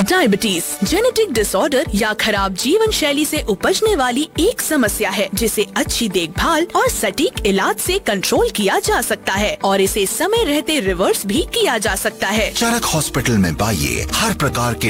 Diabetes genetic disorder या खराब जीवन शैली से उपजने वाली एक समस्या है जिसे अच्छी देखभाल और सटीक इलाज से कंट्रोल किया जा सकता है और इसे समय रहते रिवर्स भी किया जा सकता है। चरक हॉस्पिटल में पाइए हर प्रकार के